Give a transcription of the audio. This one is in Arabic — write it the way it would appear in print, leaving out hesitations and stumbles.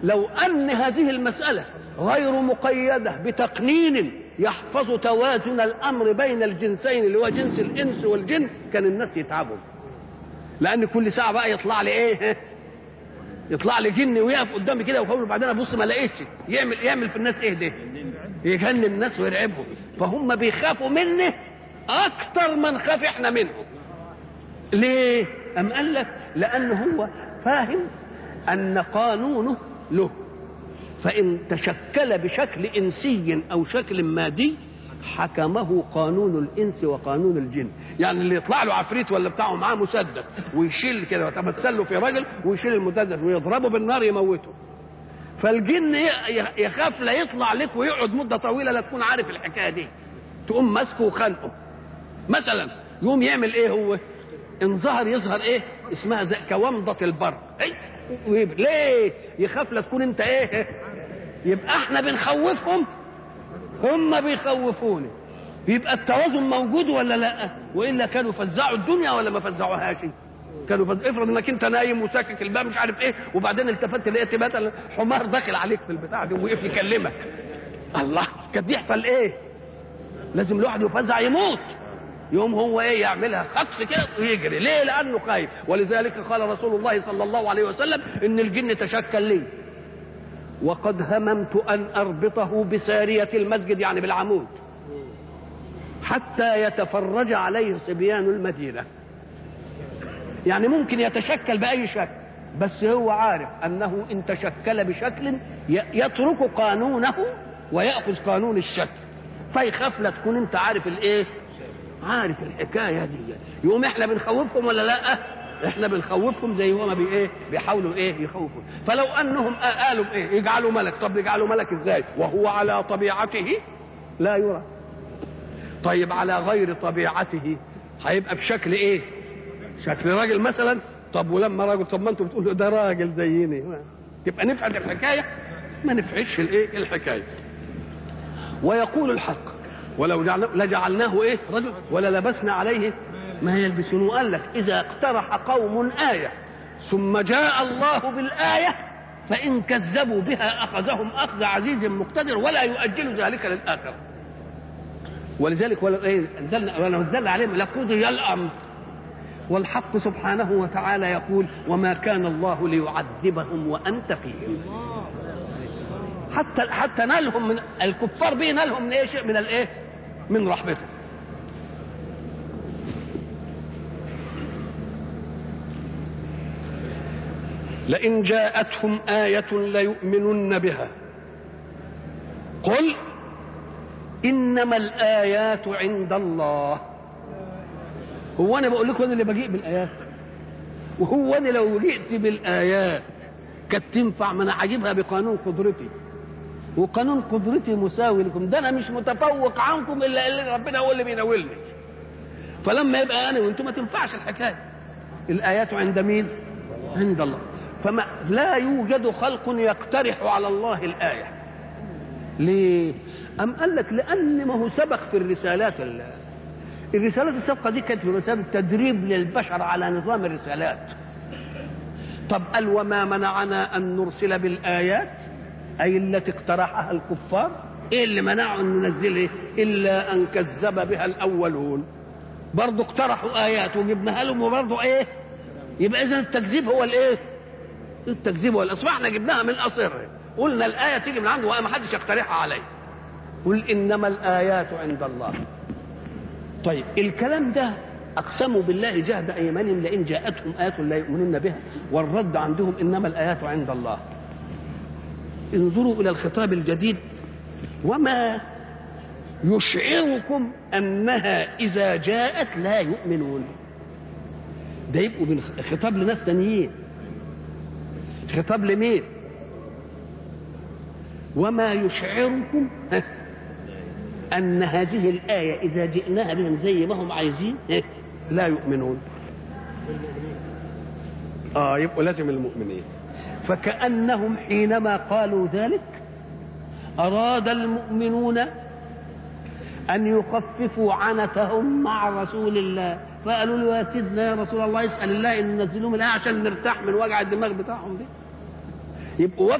لو أن هذه المسألة غير مقيدة بتقنين يحفظ توازن الأمر بين الجنسين اللي هو جنس الإنس والجن كان الناس يتعبوا، لأن كل ساعة بقى يطلع لي إيه؟ يطلع لي جن ويقف قدامي كده ويقول بعدين أبص ما لقيتش، يعمل في الناس إيه ده؟ يجنن الناس ويرعبهم. فهم بيخافوا منه أكتر من خاف إحنا منهم. ليه؟ أم قال لك لأنه هو فاهم أن قانونه له، فإن تشكل بشكل إنسي أو شكل مادي حكمه قانون الإنس وقانون الجن. يعني اللي يطلع له عفريت ولا بتاعه معاه مسدس ويشيل كده ويتمثل له في راجل ويشيل المسدس ويضربه بالنار يموته، فالجن يخاف لا يطلع لك ويقعد مدة طويلة لا تكون عارف الحكاية دي، تقوم ماسكه وخانقه مثلا. يقوم يعمل ايه هو؟ ان ظهر يظهر ايه؟ اسمها زي كومضة البرق. ليه؟ يخاف لا تكون انت ايه؟ يبقى احنا بنخوفهم هم بيخوفوني، يبقى التوازن موجود ولا لا؟ والا كانوا فزعوا الدنيا ولا ما فزعوهاش؟ كانوا افرض انك انت نايم وساكك الباب مش عارف ايه وبعدين التفت لقيت مثلا حمار داخل عليك في البتاع دي ووقف يكلمك، الله كان يحصل ايه؟ لازم الواحد يفزع يموت. يوم هو ايه؟ يعملها خطف كده ويجري. ليه؟ لانه خايف. ولذلك قال رسول الله صلى الله عليه وسلم ان الجن تشكل لي وقد هممت ان اربطه بسارية المسجد، يعني بالعمود، حتى يتفرج عليه صبيان المدينة. يعني ممكن يتشكل بأي شكل، بس هو عارف أنه إن تشكل بشكل يترك قانونه ويأخذ قانون الشكل، فيخاف لا تكون أنت عارف الإيه؟ عارف الحكاية دي. يقوم إحنا بنخوفهم ولا لا؟ إحنا بنخوفهم زي هما بإيه؟ بيحاولوا إيه؟ يخوفون. فلو أنهم قالوا إيه؟ يجعلوا ملك. طب يجعلوا ملك إزاي؟ وهو على طبيعته لا يرى. طيب على غير طبيعته هيبقى بشكل ايه؟ شكل راجل مثلا. طب ولما راجل، طب ما انتم بتقولوا ده راجل زيني، يبقى نفعل الحكايه؟ ما نفعلش الايه؟ الحكايه. ويقول الحق ولو لجعلناه ايه؟ رجل ولا لبسنا عليه ما يلبسون. قال لك اذا اقترح قوم آية ثم جاء الله بالآية فإن كذبوا بها أخذهم أخذ عزيز مقتدر ولا يؤجل ذلك للآخرة. ولذلك ونزلنا عليهم لقضي الامر. والحق سبحانه وتعالى يقول وما كان الله ليعذبهم وانت فيهم. حتى نالهم من الكفار به، نالهم من ايه؟ شيء من الايه؟ من رحمته. لئن جاءتهم آية ليؤمنن بها قل إنما الآيات عند الله. هو أنا بقول لكم أنا اللي بجيء بالآيات؟ وهو أنا لو جئت بالآيات كانت تنفع؟ ما أنا عاجبها بقانون قدرتي، وقانون قدرتي مساوي لكم، ده أنا مش متفوق عنكم إلا اللي ربنا هو اللي بيناولني. فلما يبقى أنا وأنتم ما تنفعش الحكاية. الآيات عند مين؟ عند الله. فما لا يوجد خلق يقترح على الله الآية. ليه؟ أم قال لك لأن ما هو سبق في الرسالات السابقة دي كانت رسالة تدريب للبشر على نظام الرسالات. طب قال وما منعنا أن نرسل بالآيات أي التي اقترحها الكفار، إيه اللي منعوا أن ننزل إيه؟ إلا أن كذب بها الأولون. برضو اقترحوا آيات وجبناها لهم وبرضو إيه؟ يبقى إذن التكذيب هو الإيه؟ التكذيب هو الأصل. احنا جبناها من أصره، قلنا الآية تيجي من عنده وما حدش يقترحها عليه. قل إنما الآيات عند الله. طيب الكلام ده أقسموا بالله جهد أيمانهم لئن جاءتهم آية لا يؤمنون بها، والرد عندهم إنما الآيات عند الله. انظروا إلى الخطاب الجديد وما يشعركم أنها إذا جاءت لا يؤمنون. ده يبقوا خطاب لناس ثانيين. خطاب لمين؟ وما يشعركم أن هذه الآية إذا جئناها بهم زي ما هم عايزين لا يؤمنون. يبقوا لازم المؤمنين. فكأنهم حينما قالوا ذلك أراد المؤمنون أن يخففوا عنتهم مع رسول الله، فقالوا له يا سيدنا يا رسول الله اسأل الله أن ينزلوا من الآية عشان نرتاح من وجع الدماغ بتاعهم دي. يبقوا